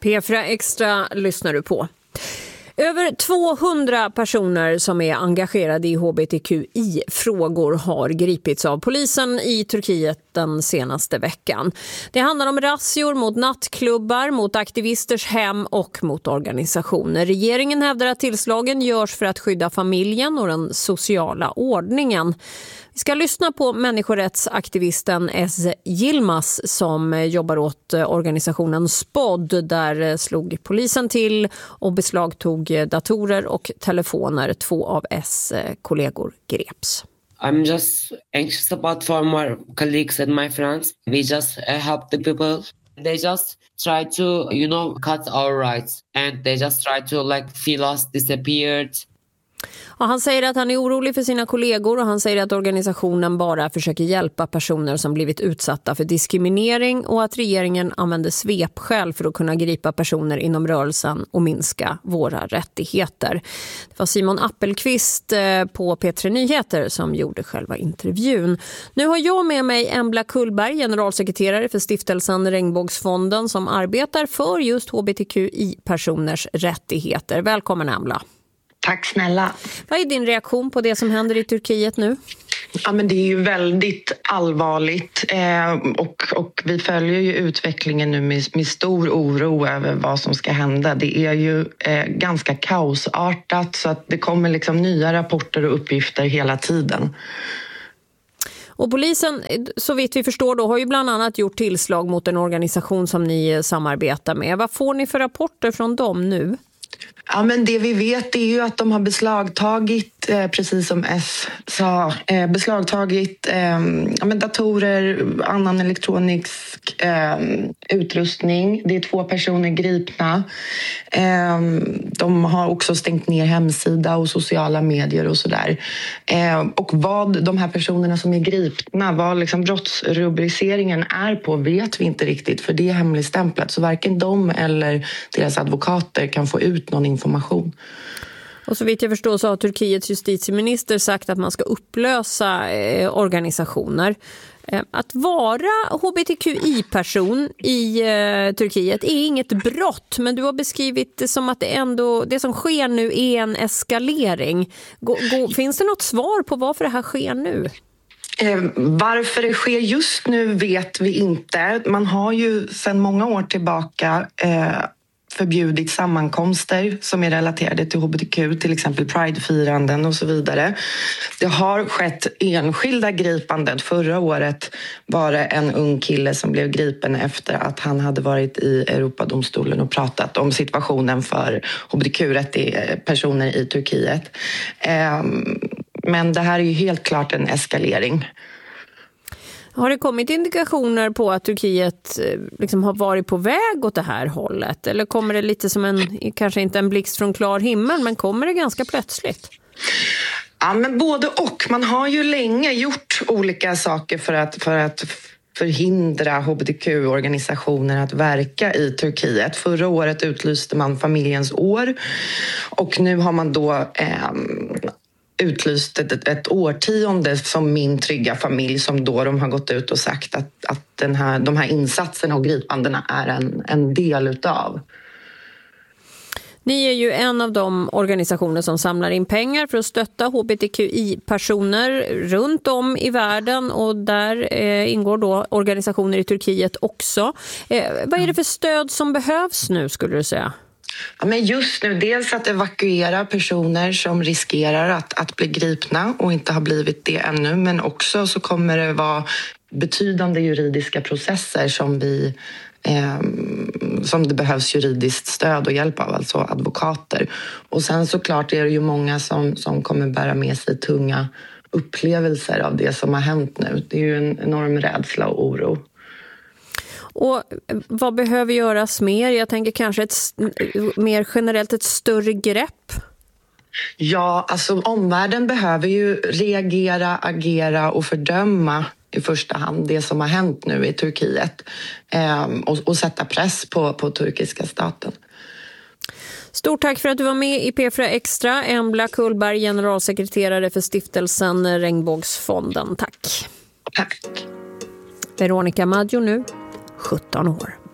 P4 Extra lyssnar du på. Över 200 personer som är engagerade i hbtqi-frågor har gripits av polisen i Turkiet den senaste veckan. Det handlar om razzior mot nattklubbar, mot aktivisters hem och mot organisationer. Regeringen hävdar att tillslagen görs för att skydda familjen och den sociala ordningen. Vi ska lyssna på människorättsaktivisten S. Yilmaz som jobbar åt organisationen SPOD. Där slog polisen till och beslagtog datorer och telefoner. 2 av S. kollegor greps. I'm just anxious about for my colleagues and my friends. We just help the people. They just try to, cut our rights. And they just try to feel us disappeared. Ja, han säger att han är orolig för sina kollegor och han säger att organisationen bara försöker hjälpa personer som blivit utsatta för diskriminering och att regeringen använder svepskäl för att kunna gripa personer inom rörelsen och minska våra rättigheter. Det var Simon Appelqvist på P3 Nyheter som gjorde själva intervjun. Nu har jag med mig Embla Kullberg, generalsekreterare för stiftelsen Regnbågsfonden som arbetar för just hbtqi-personers rättigheter. Välkommen Embla. Tack snälla. Vad är din reaktion på det som händer i Turkiet nu? Ja, men det är ju väldigt allvarligt och vi följer ju utvecklingen nu med stor oro över vad som ska hända. Det är ju ganska kaosartat så att det kommer nya rapporter och uppgifter hela tiden. Och polisen, så vitt vi förstår då, har ju bland annat gjort tillslag mot en organisation som ni samarbetar med. Vad får ni för rapporter från dem nu? Ja, men det vi vet är ju att de har beslagtagit, precis som S sa, beslagtagit datorer, annan elektronisk utrustning. Det är 2 personer gripna. De har också stängt ner hemsida och sociala medier och sådär. Och vad de här personerna som är gripna, vad brottsrubriceringen är på vet vi inte riktigt för det är hemligstämplat. Så varken de eller deras advokater kan få ut någon information. Och så vitt jag förstår så har Turkiets justitieminister sagt att man ska upplösa organisationer. Att vara hbtqi-person i Turkiet är inget brott, men du har beskrivit det som att det som sker nu är en eskalering. Finns det något svar på varför det här sker nu? Varför det sker just nu vet vi inte. Man har ju sedan många år tillbaka förbjudit sammankomster som är relaterade till hbtq, till exempel pridefiranden och så vidare. Det har skett enskilda gripanden. Förra året var det en ung kille som blev gripen efter att han hade varit i Europadomstolen och pratat om situationen för hbtq-personer i Turkiet. Men det här är ju helt klart en eskalering. Har det kommit indikationer på att Turkiet har varit på väg åt det här hållet? Eller kommer det lite som kanske inte en blixt från klar himmel, men kommer det ganska plötsligt? Ja, men både och. Man har ju länge gjort olika saker för att förhindra hbtq-organisationer att verka i Turkiet. Förra året utlyste man familjens år och nu har man då utlyst ett årtionde som min trygga familj som då de har gått ut och sagt att de här insatserna och gripandena är en del utav. Ni är ju en av de organisationer som samlar in pengar för att stötta hbtqi-personer runt om i världen och där ingår då organisationer i Turkiet också. Vad är det för stöd som behövs nu skulle du säga? Ja, men just nu, dels att evakuera personer som riskerar att bli gripna och inte har blivit det ännu, men också så kommer det vara betydande juridiska processer som det behövs juridiskt stöd och hjälp av, alltså advokater. Och sen såklart är det ju många som kommer bära med sig tunga upplevelser av det som har hänt nu. Det är ju en enorm rädsla och oro. Och vad behöver göras mer? Jag tänker kanske mer generellt ett större grepp. Ja, alltså omvärlden behöver ju reagera, agera och fördöma i första hand det som har hänt nu i Turkiet och sätta press på turkiska staten. Stort tack för att du var med i P4 Extra. Embla Kullberg, generalsekreterare för stiftelsen Regnbågsfonden. Tack. Tack. Veronica Maggio nu, 17 år.